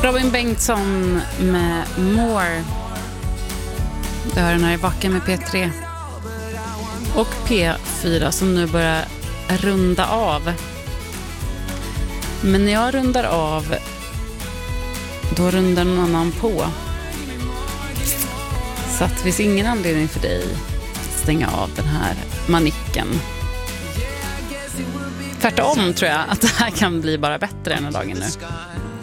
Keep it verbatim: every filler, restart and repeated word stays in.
Robin Bengtsson med More. Det har den här i backen med P tre och P fyra som nu börjar runda av. Men när jag rundar av, då rundar någon annan på. Så att det finns ingen anledning för dig att stänga av den här manicken. Tvärtom tror jag att det här kan bli bara bättre än dagen nu.